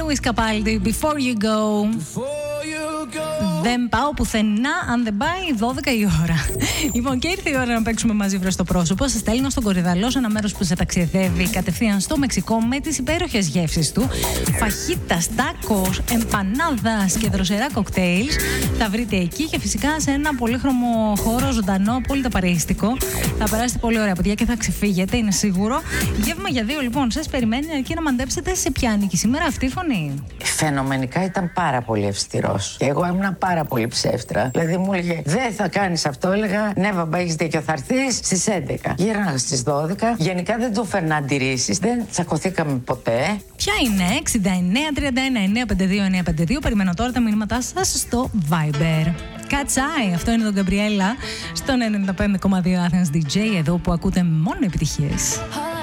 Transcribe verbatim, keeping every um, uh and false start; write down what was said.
Lewis Capaldi, Before You Go. Δεν πάω πουθενά αν δεν πάει δώδεκα η ώρα. Λοιπόν, και ήρθε η ώρα να παίξουμε μαζί βρω στο πρόσωπο. Σας στέλνω στον Κορυδαλό, ένα μέρος που σε ταξιδεύει κατευθείαν στο Μεξικό με τις υπέροχες γεύσεις του. Φαχίτας, τάκος, εμπανάδας και δροσερά κοκτέιλς. Θα βρείτε εκεί και φυσικά σε ένα πολύχρωμο χώρο, ζωντανό, απόλυτα παρεΐστικο. Θα περάσετε πολύ ωραία παιδιά και θα ξεφύγετε, είναι σίγουρο. Γεύμα για δύο λοιπόν, σας περιμένει αρκεί να μαντέψετε σε ποια ανήκει σήμερα αυτή η φωνή. Φαινομενικά ήταν πάρα πολύ αυστηρός. Και εγώ ήμουν πάρα πολύ ψεύτρα. Δηλαδή μου έλεγε δεν θα κάνεις αυτό. Έλεγα ναι, βαμπά, έχεις δίκιο, θα έρθεις στις έντεκα. Γύρναγα στις δώδεκα. Γενικά δεν του φέρνα αντιρρήσεις. Δεν τσακωθήκαμε ποτέ. Ποια είναι? εξήντα εννέα τριάντα ένα εννιακόσια πενήντα δύο εννιακόσια πενήντα δύο. Περιμένω τώρα τα μηνύματά σας στο Viber. Κατσάι, αυτό είναι το Γκαμπριέλα στον ενενήντα πέντε κόμμα δύο Athens ντι τζέι, εδώ που ακούτε μόνο επιτυχίες.